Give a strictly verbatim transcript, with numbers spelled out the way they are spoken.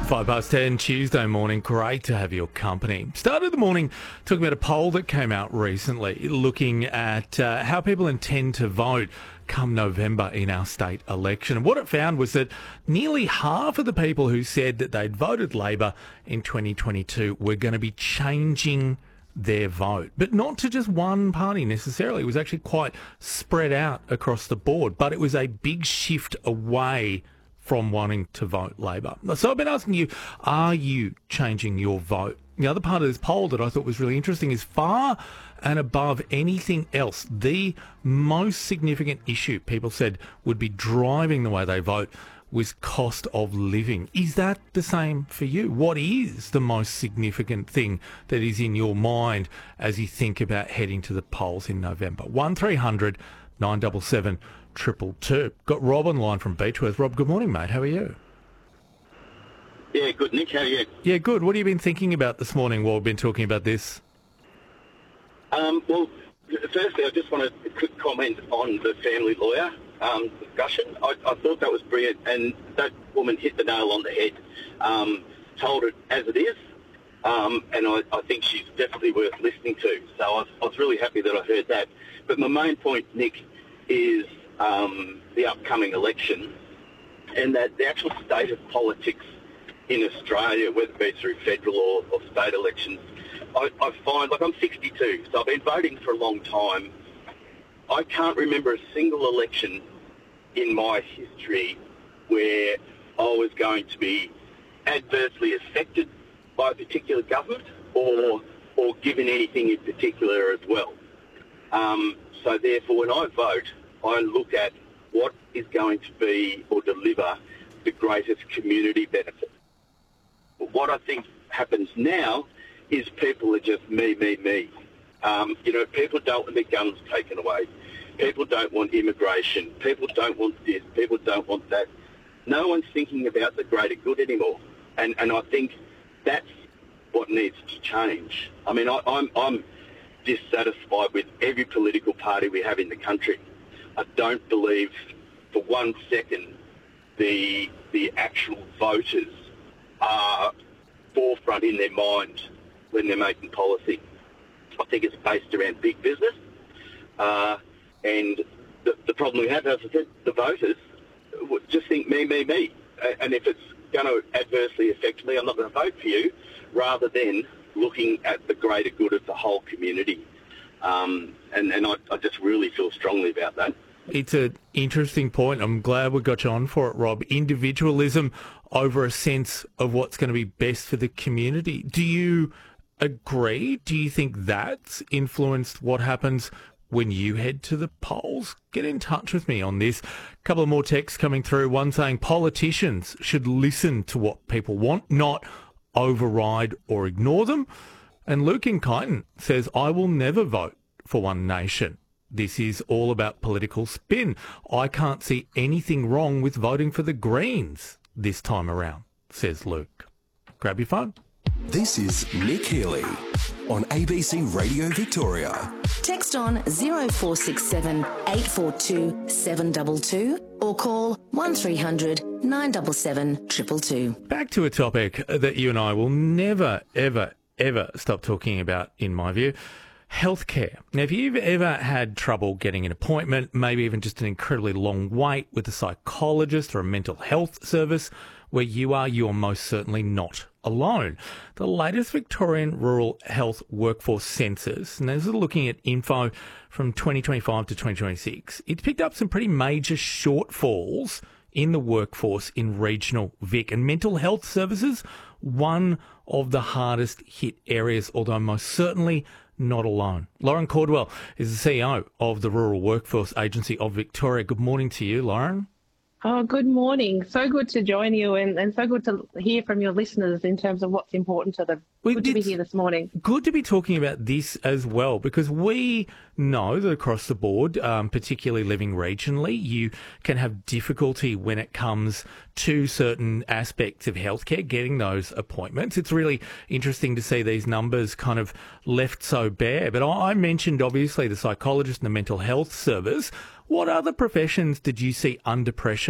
Five past ten, Tuesday morning. Great to have your company. Started the morning talking about a poll that came out recently looking at uh, how people intend to vote come November in our state election. And what it found was that nearly half of the people who said that they'd voted Labor in twenty twenty-two were going to be changing their vote, but not to just one party necessarily. It was actually quite spread out across the board, but it was a big shift away from wanting to vote Labor. So I've been asking you, are you changing your vote? The other part of this poll that I thought was really interesting is far and above anything else, the most significant issue people said would be driving the way they vote was cost of living. Is that the same for you? What is the most significant thing that is in your mind as you think about heading to the polls in November? one three hundred nine seven seven triple two. Got Rob on the line from Beechworth. Rob, good morning, mate. How are you? Yeah, good, Nick. How are you? Yeah, good. What have you been thinking about this morning while we've been talking about this? Um, well, firstly, I just want a quick comment on the family lawyer um, discussion. I, I thought that was brilliant, and that woman hit the nail on the head, um, told it as it is, um, and I, I think she's definitely worth listening to. So I was, I was really happy that I heard that. But my main point, Nick, is um, the upcoming election, and that the actual state of politics in Australia, whether it be through federal or, or state elections, I, I find, like I'm sixty-two, so I've been voting for a long time. I can't remember a single election in my history where I was going to be adversely affected by a particular government or or given anything in particular as well. Um, so therefore, when I vote, I look at what is going to be or deliver the greatest community benefit. But what I think happens now is people are just me, me, me. Um, you know, people don't want their guns taken away. People don't want immigration. People don't want this. People don't want that. No one's thinking about the greater good anymore. And and I think that's what needs to change. I mean, I, I'm, I'm dissatisfied with every political party we have in the country. I don't believe for one second the the actual voters are forefront in their mind when they're making policy. I think it's based around big business. Uh, and the, the problem we have, as I said, the voters would just think me, me, me. And if it's going to adversely affect me, I'm not going to vote for you, rather than looking at the greater good of the whole community. Um, and and I, I just really feel strongly about that. It's an interesting point. I'm glad we got you on for it, Rob. Individualism over a sense of what's going to be best for the community. Do you agree? Do you think that's influenced what happens when you head to the polls? Get in touch with me on this. A couple of more texts coming through. One saying politicians should listen to what people want, not override or ignore them. And Luke in Kyneton says, I will never vote for One Nation. This is all about political spin. I can't see anything wrong with voting for the Greens this time around, says Luke. Grab your phone. This is Nick Healy on A B C Radio Victoria. Text on zero four six seven eight four two seven two two or call one three hundred nine seven seven triple two. Back to a topic that you and I will never, ever, ever stop talking about, in my view. Healthcare. Now, if you've ever had trouble getting an appointment, maybe even just an incredibly long wait with a psychologist or a mental health service where you are, you are most certainly not alone. The latest Victorian Rural Health Workforce Census, and this is looking at info from twenty twenty-five to twenty twenty-six, it's picked up some pretty major shortfalls in the workforce in regional Vic. And mental health services, one of the hardest hit areas, although most certainly not alone. Lauren Cordwell is the C E O of the Rural Workforce Agency of Victoria. Good morning to you, Lauren. Oh, good morning. So good to join you and, and so good to hear from your listeners in terms of what's important to them. We good to be here this morning. Good to be talking about this as well, because we know that across the board, um, particularly living regionally, you can have difficulty when it comes to certain aspects of healthcare, getting those appointments. It's really interesting to see these numbers kind of left so bare. But I mentioned, obviously, the psychologist and the mental health service. What other professions did you see under pressure